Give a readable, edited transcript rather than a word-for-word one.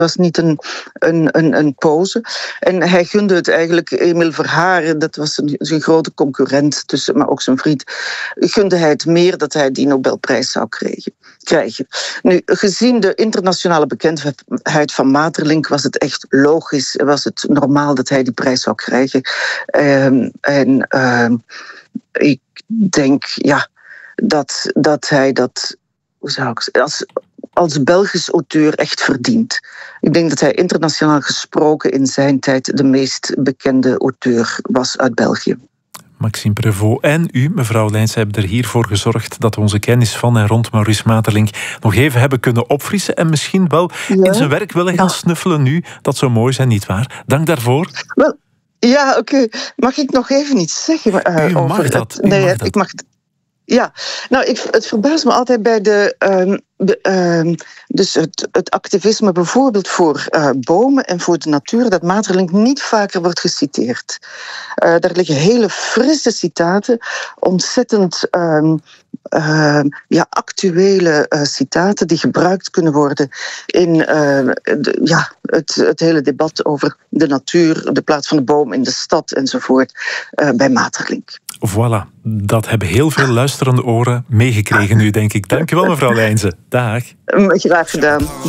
was niet een pose. En hij gunde het eigenlijk Emil Verhaeren, dat was zijn grote concurrent, maar ook zijn vriend, gunde hij het meer dat hij die Nobelprijs zou krijgen. Nu, gezien de internationale bekendheid van Maeterlinck was het echt logisch, was het normaal dat hij die prijs zou krijgen. Ik denk dat hij dat, hoe zou ik zeggen, als Belgisch auteur echt verdient. Ik denk dat hij internationaal gesproken in zijn tijd de meest bekende auteur was uit België. Maxime Prévost en u, mevrouw Leijnse, hebben er hiervoor gezorgd dat we onze kennis van en rond Maurice Maeterlinck nog even hebben kunnen opfrissen en misschien wel in zijn werk willen gaan snuffelen nu. Dat zou mooi zijn, nietwaar? Dank daarvoor. Wel, ja, oké. Mag ik nog even iets zeggen u over mag dat. Ik mag het. Ja, nou, het verbaast me altijd bij dus het activisme bijvoorbeeld voor bomen en voor de natuur, dat Maeterlinck niet vaker wordt geciteerd. Daar liggen hele frisse citaten, ontzettend actuele citaten die gebruikt kunnen worden in het hele debat over de natuur, de plaats van de boom in de stad enzovoort bij Maeterlinck. Voilà, dat hebben heel veel luisterende oren meegekregen nu, denk ik. Dank u wel, mevrouw Leijnse. Dag. Graag gedaan.